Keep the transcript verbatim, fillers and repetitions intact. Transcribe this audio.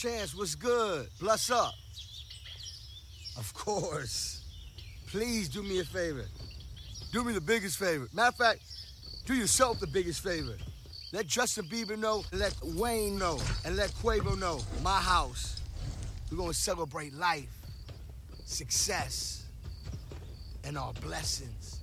Chance, what's good? Bless up. Of course. Please do me a favor. Do me the biggest favor. Matter of fact, do yourself the biggest favor. Let Justin Bieber know, let Wayne know, and let Quavo know. My house. We're gonna celebrate life, success, and our blessings.